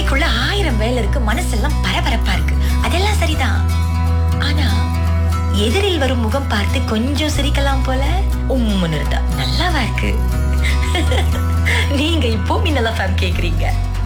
தலைக்குள்ள 1000 வேலை இருக்கு, மனசெல்லாம் பரபரப்பா இருக்கு. அதெல்லாம் சரிதான். ஆனா எதிரில் வரும் முகம் பார்த்து கொஞ்சம் சிரிக்கலாம் போல. உம்முன்னு இருந்தா நல்லாவா இருக்கு? நீங்க இப்போ மின்னல் எஃப்எம் கேக்குறீங்க.